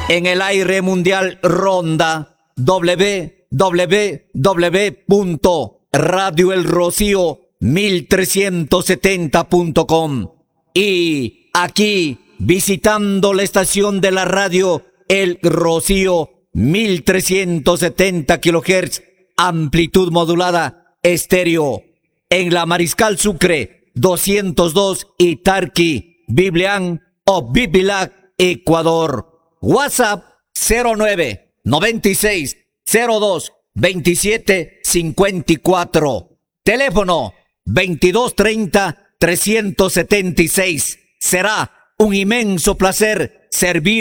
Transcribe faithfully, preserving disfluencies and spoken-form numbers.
En el aire mundial ronda doble u doble u doble u punto radio el rocío mil trescientos setenta punto com. Y aquí, visitando la estación de la radio El Rocío, mil trescientos setenta kilohertz, amplitud modulada, estéreo. En la Mariscal Sucre, doscientos dos, Itarqui, Biblián o Bibilac, Ecuador. WhatsApp cero nueve noventa y seis cero dos veintisiete cincuenta y cuatro. Teléfono veintidós treinta trescientos setenta y seis. Será un inmenso placer servir